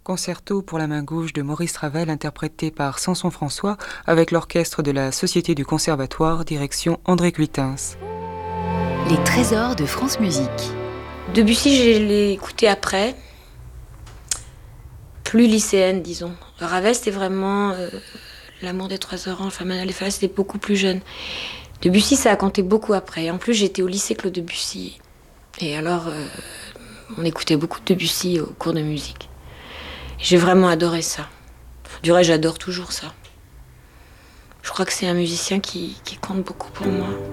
Concerto pour la main gauche de Maurice Ravel, interprété par Samson François, avec l'orchestre de la Société du Conservatoire, direction André Cluitens. Les trésors de France Musique. Debussy, je l'ai écouté après, plus lycéenne, disons. Ravel, c'était vraiment L'amour des trois oranges, Femme les c'était beaucoup plus jeune. Debussy, ça a compté beaucoup après. En plus, j'étais au lycée Claude Debussy. Et alors, on écoutait beaucoup de Debussy au cours de musique. J'ai vraiment adoré ça. Du reste, j'adore toujours ça. Je crois que c'est un musicien qui compte beaucoup pour moi.